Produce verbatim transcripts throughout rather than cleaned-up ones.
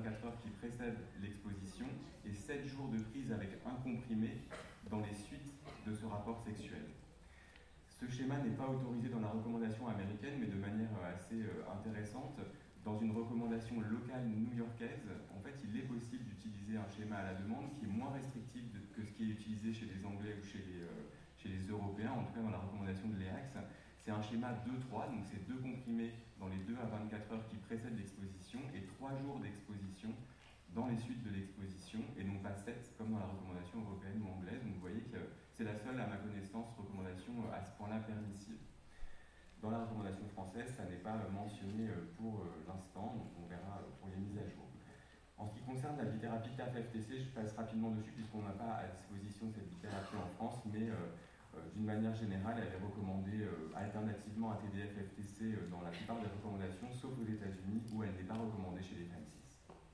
vingt-quatre heures qui précèdent l'exposition et sept jours de prise avec un comprimé dans les suites de ce rapport sexuel. Ce schéma n'est pas autorisé dans la recommandation américaine, mais de manière assez intéressante, dans une recommandation locale new-yorkaise, en fait, il est possible d'utiliser un schéma à la demande qui est moins restrictif que ce qui est utilisé chez les Anglais ou chez les, euh, chez les Européens, en tout cas dans la recommandation de l'E A X. C'est un schéma deux trois, donc c'est deux comprimés dans les deux à vingt-quatre heures qui précèdent l'exposition et trois jours d'exposition dans les suites de l'exposition, et non pas sept comme dans la recommandation européenne ou anglaise. Donc vous voyez que c'est la seule, à ma connaissance, recommandation à ce point-là permissive. Dans la recommandation française, ça n'est pas mentionné pour l'instant, donc on verra pour les mises à jour. En ce qui concerne la bithérapie T A F F T C, je passe rapidement dessus puisqu'on n'a pas à disposition cette bithérapie en France, mais euh, euh, d'une manière générale, elle est recommandée euh, alternativement à T D F F T C euh, dans la plupart des recommandations, sauf aux États-Unis où elle n'est pas recommandée chez les femmes cis.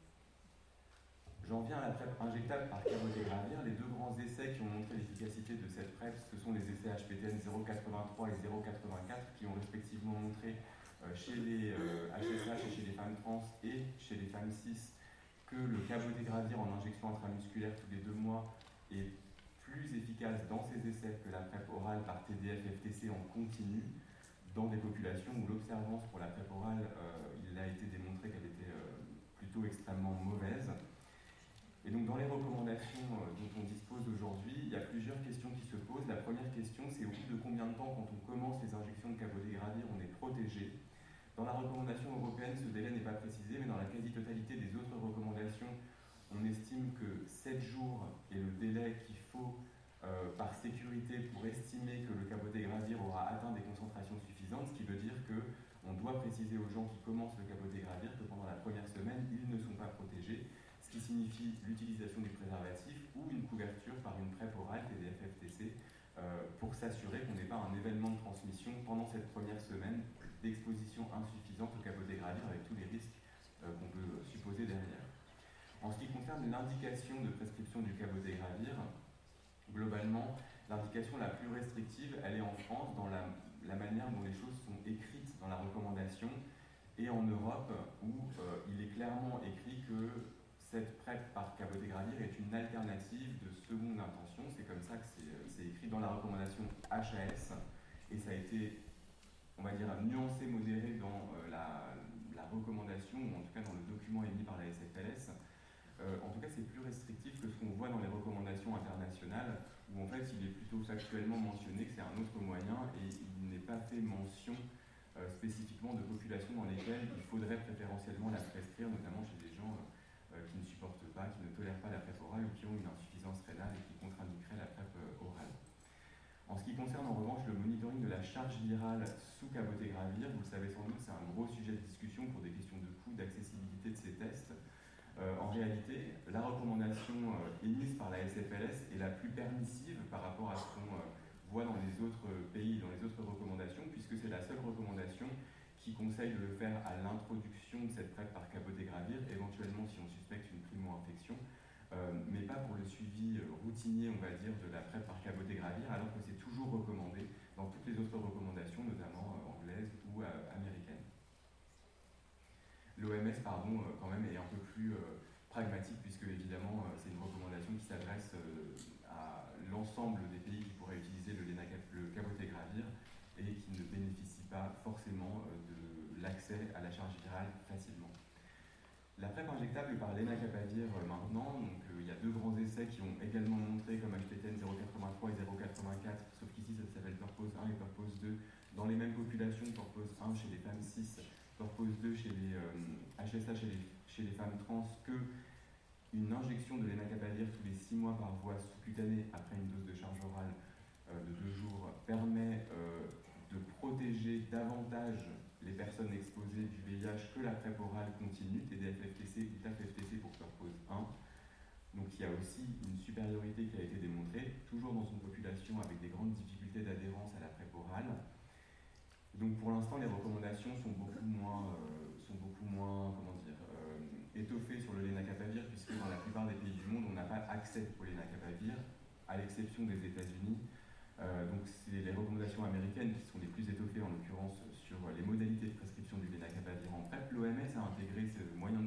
J'en viens à la PrEP injectable par cabotegravir. Les deux grands essais qui ont montré l'efficacité de cette PrEP, ce sont les essais H P T N zéro virgule quatre-vingt-trois et zéro virgule quatre-vingt-quatre qui ont respectivement montré euh, chez les euh, H S H et chez les femmes trans et chez les femmes cis que le cabotegravir en injection intramusculaire tous les deux mois est plus efficace dans ces essais que la PrEP orale par T D F F T C en continu, dans des populations où l'observance pour la PrEP orale, euh, il a été démontré qu'elle était euh, plutôt extrêmement mauvaise. Et donc dans les recommandations dont on dispose aujourd'hui, il y a plusieurs questions qui se posent. La première question, c'est au bout de combien de temps, quand on commence les injections de cabotegravir, on est protégé. Dans la recommandation européenne, ce délai n'est pas précisé, mais dans la quasi-totalité des autres recommandations, on estime que sept jours est le délai qu'il faut euh, par sécurité pour estimer que le cabotegravir aura atteint des concentrations suffisantes, ce qui veut dire qu'on doit préciser aux gens qui commencent le cabotegravir que pendant la première semaine, ils ne sont pas protégés, ce qui signifie l'utilisation du préservatif ou une couverture par une PrEP orale T D F F T C euh, pour s'assurer qu'on n'ait pas un événement de transmission pendant cette première semaine d'exposition insuffisante au cabotegravir avec tous les risques euh, qu'on peut supposer derrière. En ce qui concerne l'indication de prescription du cabotegravir, globalement, l'indication la plus restrictive, elle est en France dans la, la manière dont les choses sont écrites dans la recommandation et en Europe où euh, il est clairement écrit que cette PrEP par cabotegravir est une alternative de seconde intention. C'est comme ça que c'est écrit dans la recommandation H A S et ça a été, on va dire, nuancé, modéré dans euh, la, la recommandation, ou en tout cas dans le document émis par la S F L S. Euh, en tout cas, c'est plus restrictif que ce qu'on voit dans les recommandations internationales, où en fait, il est plutôt factuellement mentionné que c'est un autre moyen et il n'est pas fait mention euh, spécifiquement de populations dans lesquelles il faudrait préférentiellement la prescrire, notamment chez des gens euh, qui ne supportent pas, qui ne tolèrent pas la PrEP orale ou qui ont une insuffisance rénale et qui contre-indiqueraient la PrEP euh, orale. En ce qui concerne en revanche le monitoring de la charge virale sous cabotegravir, vous le savez sans doute, c'est un gros sujet de discussion pour des questions de coût, d'accessibilité de ces tests. Euh, en réalité, la recommandation euh, émise par la S F L S est la plus permissive par rapport à ce qu'on euh, voit dans les autres pays, dans les autres recommandations, puisque c'est la seule recommandation qui conseille de le faire à l'introduction de cette PrEP par cabotegravir, éventuellement si on suspecte une primo-infection, euh, mais pas pour le suivi routinier, on va dire, de la PrEP par cabotegravir, alors que c'est toujours recommandé dans toutes les autres recommandations, notamment euh, anglaises ou euh, américaines. L'O M S, pardon, euh, quand même, est un peu plus euh, pragmatique, puisque évidemment, euh, c'est une recommandation qui s'adresse euh, à l'ensemble des pays qui pourraient utiliser le, le cabotegravir et qui ne bénéficient pas forcément euh, de l'accès à la charge virale facilement. La PrEP injectable par lenacapavir euh, maintenant, donc euh, il y a deux grands essais qui ont également montré, comme H P T N zéro virgule quatre-vingt-trois et zéro virgule quatre-vingt-quatre, sauf qu'ici ça s'appelle Purpose un et Purpose deux, dans les mêmes populations, Purpose un chez les femmes cis, Purpose deux chez les euh, H S H chez les, chez les femmes trans, que une injection de lenacapavir tous les six mois par voie sous-cutanée après une dose de charge orale euh, de deux jours permet euh, de protéger davantage les personnes exposées du V I H que la PrEP orale continue, T D F F T C ou T A F F T C pour Purpose un. Donc il y a aussi une supériorité qui a été démontrée, toujours dans une population avec des grandes difficultés d'adhérence à la PrEP orale. Donc pour l'instant, les recommandations sont beaucoup moins, euh, sont beaucoup moins comment dire, euh, étoffées sur le lenacapavir, puisque dans la plupart des pays du monde, on n'a pas accès au lenacapavir, à l'exception des États-Unis. Euh, donc c'est les recommandations américaines qui sont les plus étoffées, en l'occurrence sur les modalités de prescription du lenacapavir en PrEP. L'O M S a intégré ce moyen de